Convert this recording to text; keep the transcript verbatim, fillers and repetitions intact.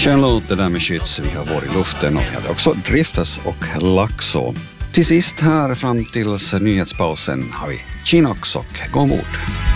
Skön låt det där med Skytts. Vi har varit i luften och vi hade också Driftas och Laxå. Till sist här fram tills nyhetspausen har vi Chinox och God ombord.